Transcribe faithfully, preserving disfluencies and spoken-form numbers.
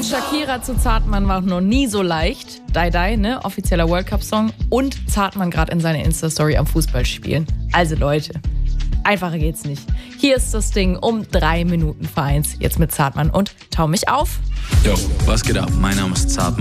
Von Shakira zu Zartmann war noch nie so leicht. Die Die, ne? Offizieller World Cup-Song. Und Zartmann gerade in seiner Insta-Story am Fußball spielen. Also Leute, einfacher geht's nicht. Hier ist das Ding um drei Minuten vor eins. Jetzt mit Zartmann und Tau mich auf. Yo, was geht ab? Mein Name ist Zartmann.